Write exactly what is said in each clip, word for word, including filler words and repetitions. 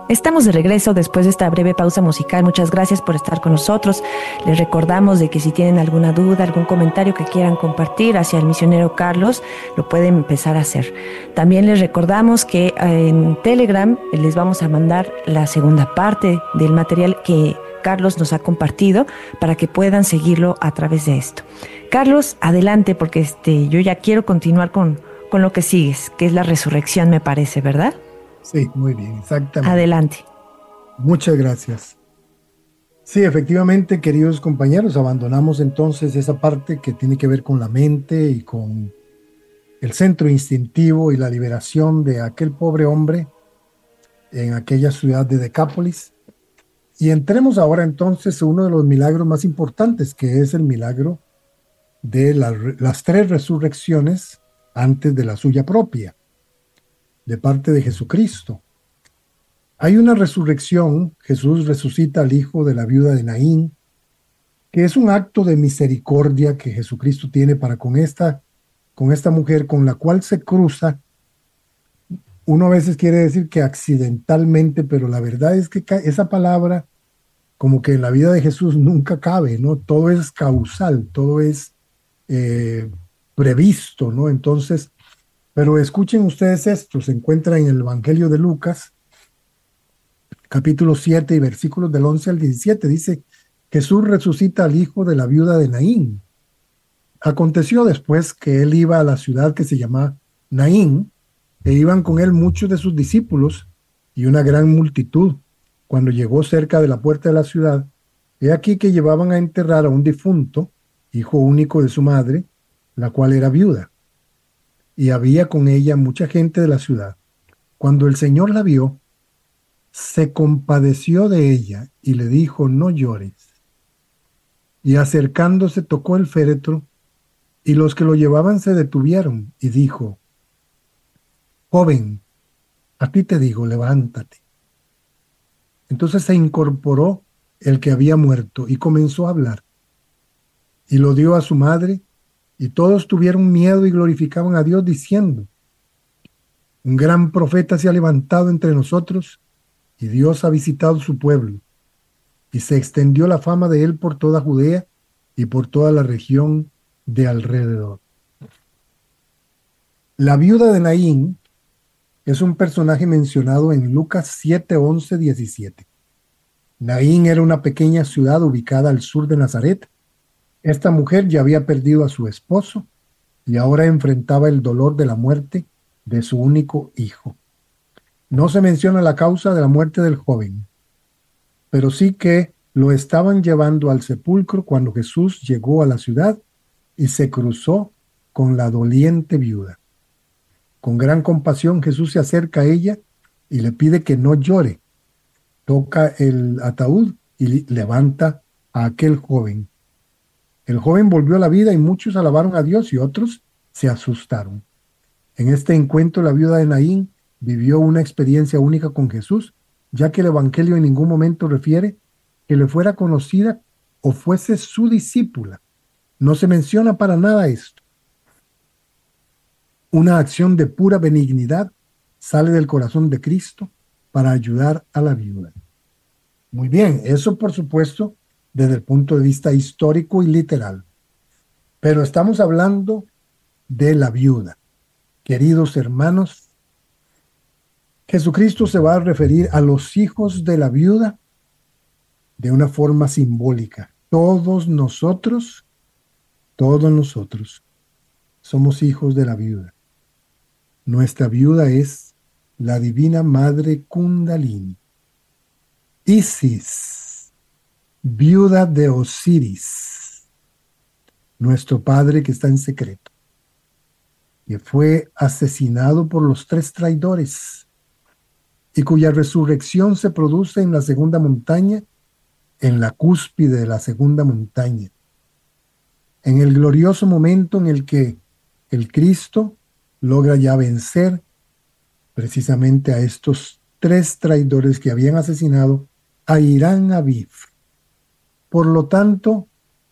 Estamos de regreso después de esta breve pausa musical. Muchas gracias por estar con nosotros. Les recordamos de que si tienen alguna duda, algún comentario que quieran compartir hacia el misionero Carlos, lo pueden empezar a hacer. También les recordamos que en Telegram les vamos a mandar la segunda parte del material que Carlos nos ha compartido para que puedan seguirlo a través de esto. Carlos, adelante, porque este, yo ya quiero continuar con, con lo que sigues, que es la resurrección, me parece, ¿verdad? Sí, muy bien, exactamente. Adelante. Muchas gracias. Sí, efectivamente, queridos compañeros, abandonamos entonces esa parte que tiene que ver con la mente y con el centro instintivo y la liberación de aquel pobre hombre en aquella ciudad de Decápolis. Y entremos ahora entonces a uno de los milagros más importantes, que es el milagro de la, las tres resurrecciones antes de la suya propia, de parte de Jesucristo. Hay una resurrección, Jesús resucita al hijo de la viuda de Naín, que es un acto de misericordia que Jesucristo tiene para con esta, con esta mujer con la cual se cruza. Uno a veces quiere decir que accidentalmente, pero la verdad es que esa palabra, como que en la vida de Jesús nunca cabe, ¿no? Todo es causal, todo es eh, previsto, ¿no? Entonces, pero escuchen ustedes esto, se encuentra en el Evangelio de Lucas, capítulo siete y versículos del once al diecisiete, dice: Jesús resucita al hijo de la viuda de Naín. Aconteció después que él iba a la ciudad que se llama Naín, e iban con él muchos de sus discípulos y una gran multitud. Cuando llegó cerca de la puerta de la ciudad, he aquí que llevaban a enterrar a un difunto, hijo único de su madre, la cual era viuda. Y había con ella mucha gente de la ciudad. Cuando el Señor la vio, se compadeció de ella y le dijo: no llores. Y acercándose tocó el féretro, y los que lo llevaban se detuvieron, y dijo: joven, a ti te digo, levántate. Entonces se incorporó el que había muerto y comenzó a hablar, y lo dio a su madre, y todos tuvieron miedo y glorificaban a Dios diciendo: un gran profeta se ha levantado entre nosotros, y Dios ha visitado su pueblo. Y se extendió la fama de él por toda Judea y por toda la región de alrededor. La viuda de Naín es un personaje mencionado en Lucas siete, once, diecisiete. Naín era una pequeña ciudad ubicada al sur de Nazaret. Esta mujer ya había perdido a su esposo y ahora enfrentaba el dolor de la muerte de su único hijo. No se menciona la causa de la muerte del joven, pero sí que lo estaban llevando al sepulcro cuando Jesús llegó a la ciudad y se cruzó con la doliente viuda. Con gran compasión Jesús se acerca a ella y le pide que no llore. Toca el ataúd y levanta a aquel joven. El joven volvió a la vida y muchos alabaron a Dios y otros se asustaron. En este encuentro la viuda de Naín vivió una experiencia única con Jesús, ya que el Evangelio en ningún momento refiere que le fuera conocida o fuese su discípula. No se menciona para nada esto. Una acción de pura benignidad sale del corazón de Cristo para ayudar a la viuda. Muy bien, eso por supuesto desde el punto de vista histórico y literal. Pero estamos hablando de la viuda. Queridos hermanos, Jesucristo se va a referir a los hijos de la viuda de una forma simbólica. Todos nosotros, todos nosotros somos hijos de la viuda. Nuestra viuda es la divina madre Kundalini, Isis, viuda de Osiris, nuestro padre que está en secreto, que fue asesinado por los tres traidores y cuya resurrección se produce en la segunda montaña, en la cúspide de la segunda montaña, en el glorioso momento en el que el Cristo logra ya vencer precisamente a estos tres traidores que habían asesinado a Irán Aviv. Por lo tanto,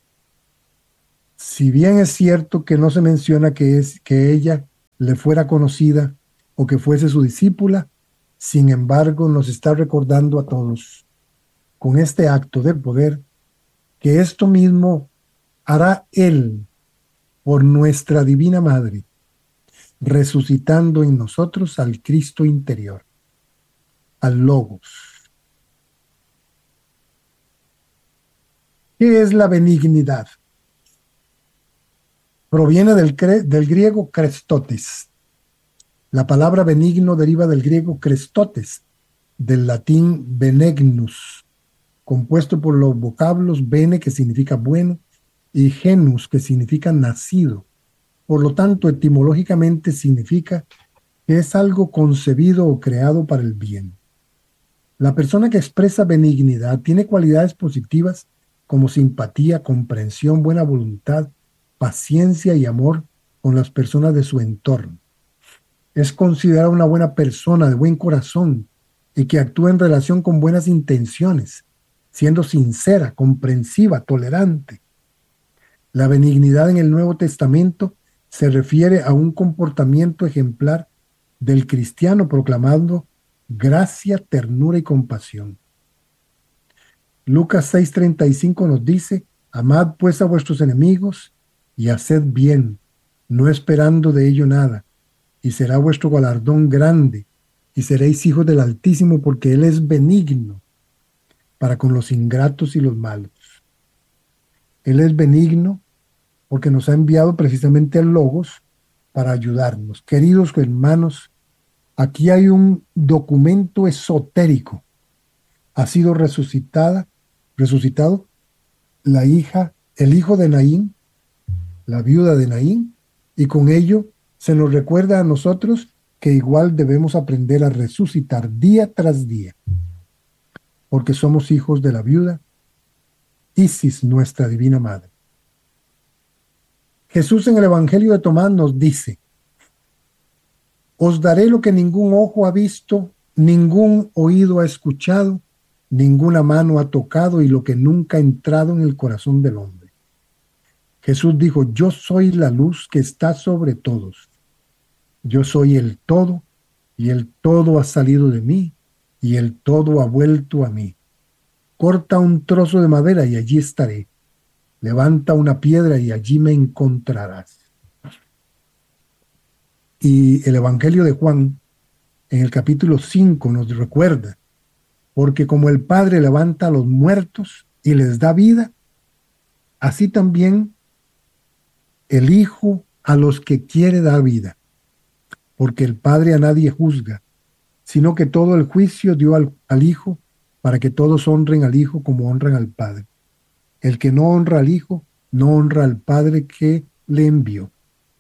si bien es cierto que no se menciona que, es, que ella le fuera conocida o que fuese su discípula, Sin embargo, nos está recordando a todos, con este acto de poder, que esto mismo hará Él por nuestra Divina Madre, resucitando en nosotros al Cristo interior, al Logos. ¿Qué es la benignidad? Proviene del, del griego crestotes. La palabra benigno deriva del griego crestotes, del latín benignus, compuesto por los vocablos bene, que significa bueno, y genus, que significa nacido. Por lo tanto, etimológicamente significa que es algo concebido o creado para el bien. La persona que expresa benignidad tiene cualidades positivas como simpatía, comprensión, buena voluntad, paciencia y amor con las personas de su entorno. Es considerada una buena persona de buen corazón y que actúa en relación con buenas intenciones, siendo sincera, comprensiva, tolerante. La benignidad en el Nuevo Testamento se refiere a un comportamiento ejemplar del cristiano proclamando gracia, ternura y compasión. Lucas seis treinta y cinco nos dice: amad pues a vuestros enemigos y haced bien, no esperando de ello nada, y será vuestro galardón grande, y seréis hijos del Altísimo, porque Él es benigno para con los ingratos y los malos. Él es benigno porque nos ha enviado precisamente al Logos para ayudarnos. Queridos hermanos, aquí hay un documento esotérico. Ha sido resucitada, resucitado la hija, el hijo de Naín, la viuda de Naín, y con ello se nos recuerda a nosotros que igual debemos aprender a resucitar día tras día, porque somos hijos de la viuda, Isis, nuestra Divina Madre. Jesús en el Evangelio de Tomás nos dice: os daré lo que ningún ojo ha visto, ningún oído ha escuchado, ninguna mano ha tocado y lo que nunca ha entrado en el corazón del hombre. Jesús dijo: yo soy la luz que está sobre todos. Yo soy el todo y el todo ha salido de mí y el todo ha vuelto a mí. Corta un trozo de madera y allí estaré. Levanta una piedra y allí me encontrarás. Y el Evangelio de Juan, en el capítulo cinco, nos recuerda: porque como el Padre levanta a los muertos y les da vida, así también el Hijo a los que quiere dar vida. Porque el Padre a nadie juzga, sino que todo el juicio dio al, al Hijo, para que todos honren al Hijo como honran al Padre. El que no honra al Hijo, no honra al Padre que le envió.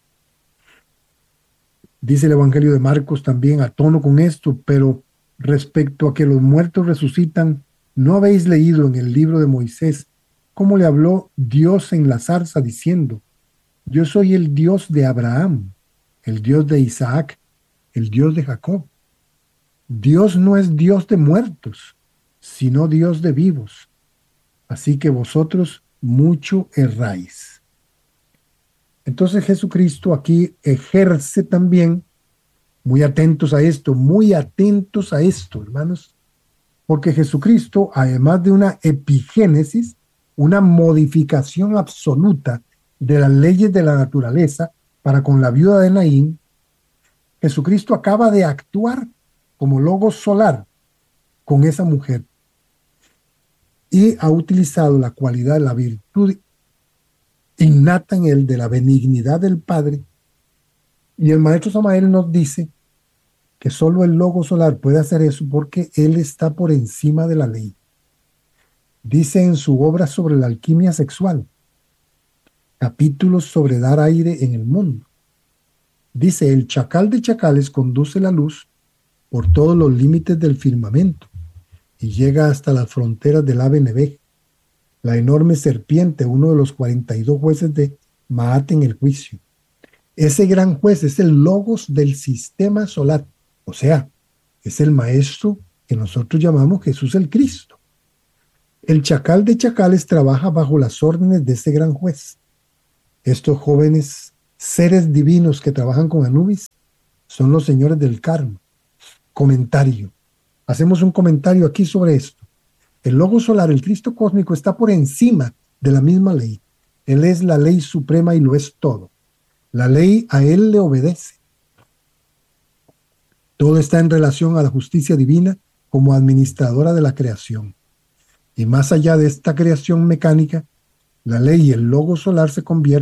Dice el Evangelio de Marcos también a tono con esto: pero respecto a que los muertos resucitan, ¿no habéis leído en el libro de Moisés cómo le habló Dios en la zarza diciendo: yo soy el Dios de Abraham, el Dios de Isaac, el Dios de Jacob? Dios no es Dios de muertos, sino Dios de vivos. Así que vosotros mucho erráis. Entonces Jesucristo aquí ejerce también, muy atentos a esto, muy atentos a esto, hermanos, porque Jesucristo, además de una epigénesis, una modificación absoluta de las leyes de la naturaleza para con la viuda de Naín, Jesucristo acaba de actuar como Logos solar con esa mujer y ha utilizado la cualidad, la virtud innata en él de la benignidad del Padre. Y el maestro Samael nos dice que solo el Logos solar puede hacer eso porque él está por encima de la ley. Dice en su obra sobre la alquimia sexual, capítulos sobre dar aire en el mundo. Dice: el chacal de chacales conduce la luz por todos los límites del firmamento y llega hasta las fronteras del ave Nevé, la enorme serpiente, uno de los cuarenta y dos jueces de Maat en el juicio. Ese gran juez es el Logos del sistema solar, o sea, es el maestro que nosotros llamamos Jesús el Cristo. El chacal de chacales trabaja bajo las órdenes de ese gran juez. Estos jóvenes seres divinos que trabajan con Anubis son los señores del karma. Comentario: hacemos un comentario aquí sobre esto. El Logos solar, el Cristo cósmico, está por encima de la misma ley. Él es la ley suprema y lo es todo. La ley a él le obedece. Todo está en relación a la justicia divina como administradora de la creación. Y más allá de esta creación mecánica, la ley y el Logos solar se convierten